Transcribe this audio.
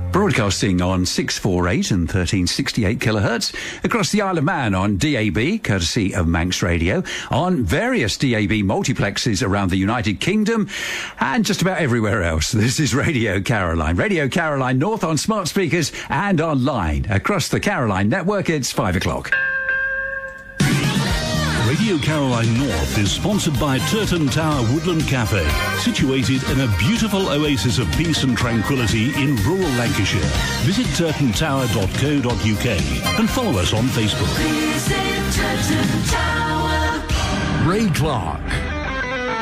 Broadcasting on 648 and 1368 kilohertz across the Isle of Man on DAB, courtesy of Manx Radio, on various DAB multiplexes around the United Kingdom and just about everywhere else. This is Radio Caroline. Radio Caroline North on smart speakers and online. Across the Caroline network, it's 5 o'clock. Radio Caroline North is sponsored by Turton Tower Woodland Cafe, situated in a beautiful oasis of peace and tranquility in rural Lancashire. Visit turtontower.co.uk and follow us on Facebook. Ray Clark.